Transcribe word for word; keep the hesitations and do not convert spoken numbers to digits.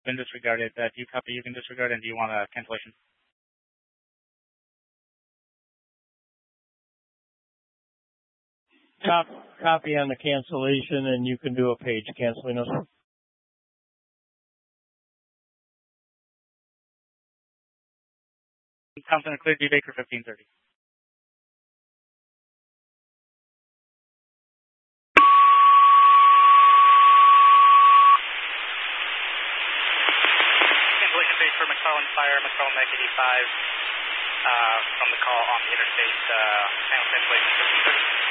been disregarded. Uh, do you copy you can disregard, and do you want a cancellation? Cop, copy on the cancellation, and you can do a page canceling us. Thompson cleared D Baker fifteen thirty. Cancellation page for McClellan Fire, McClellan Mac eighty-five uh, from the call on the interstate. Uh, cancellation fifteen thirty.